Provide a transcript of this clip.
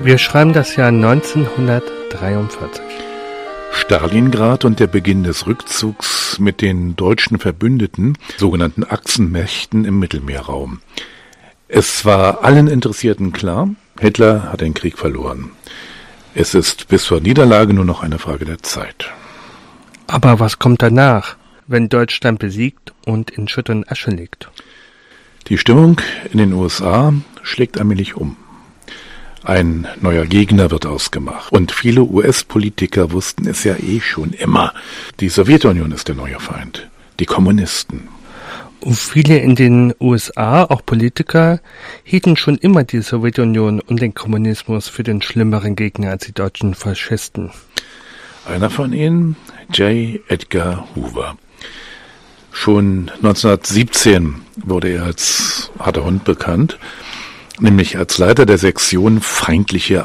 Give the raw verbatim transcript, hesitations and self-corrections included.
Wir schreiben das Jahr neunzehnhundertdreiundvierzig. Stalingrad und der Beginn des Rückzugs mit den deutschen Verbündeten, sogenannten Achsenmächten im Mittelmeerraum. Es war allen Interessierten klar, Hitler hat den Krieg verloren. Es ist bis zur Niederlage nur noch eine Frage der Zeit. Aber was kommt danach, wenn Deutschland besiegt und in Schutt und Asche liegt? Die Stimmung in den U S A schlägt allmählich um. Ein neuer Gegner wird ausgemacht. Und viele U S-Politiker wussten es ja eh schon immer. Die Sowjetunion ist der neue Feind. Die Kommunisten. Und viele in den U S A, auch Politiker, hielten schon immer die Sowjetunion und den Kommunismus für den schlimmeren Gegner als die deutschen Faschisten. Einer von ihnen, J. Edgar Hoover. Schon neunzehnhundertsiebzehn wurde er als harter Hund bekannt, nämlich als Leiter der Sektion feindliche